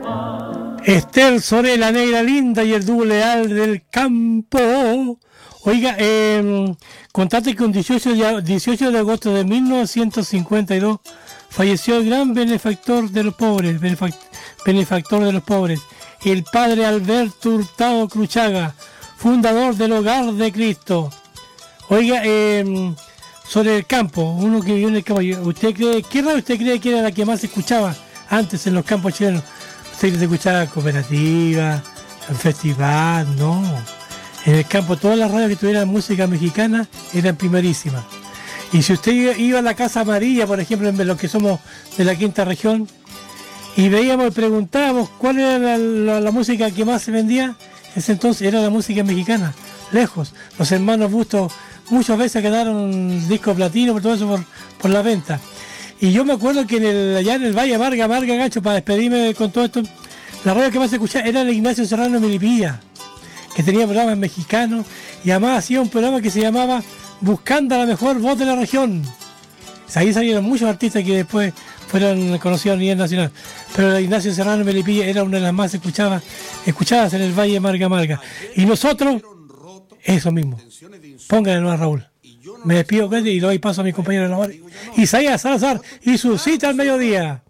Esther Soré, la negra linda y el dúo leal del campo. Oiga, contate que un 18 de agosto de 1952 falleció el gran benefactor de los pobres, el padre Alberto Hurtado Cruchaga, fundador del Hogar de Cristo. Oiga, sobre el campo, uno que vivió en el campo, ¿qué radio usted cree que era la que más se escuchaba antes en los campos chilenos? ¿Usted se escuchaba cooperativa, el festival? No. En el campo todas las radios que tuvieran música mexicana eran primerísimas. Y si usted iba a la Casa Amarilla, por ejemplo, en los que somos de la quinta región, y veíamos y preguntábamos cuál era la música que más se vendía, en ese entonces era la música mexicana, lejos. Los hermanos Bustos muchas veces quedaron discos platino, por todo eso por la venta. Y yo me acuerdo que allá en el Valle Marga Gacho, para despedirme con todo esto, la radio que más se escuchaba era el Ignacio Serrano Melipilla, que tenía programas mexicanos y además hacía un programa que se llamaba Buscando la mejor voz de la región. Ahí salieron muchos artistas que después fueron conocidos a nivel nacional. Pero el Ignacio Serrano Melipilla era una de las más escuchadas en el Valle Marga. Y nosotros, eso mismo. Póngale nuevo a Raúl. Me despido y doy paso a mi compañero de la hora. Isaías Salazar y su cita al mediodía.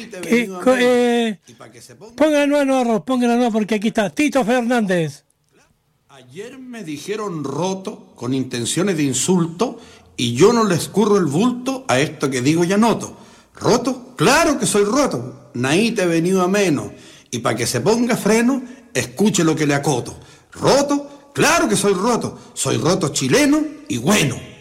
Póngale nuevo, Raúl, póngale nuevo porque aquí está Tito Fernández. Ayer me dijeron roto con intenciones de insulto y yo no le escurro el bulto a esto que digo y anoto. ¿Roto? Claro que soy roto. Naí te he venido a menos. Y para que se ponga freno, escuche lo que le acoto. ¿Roto? Claro que soy roto. Soy roto chileno y bueno.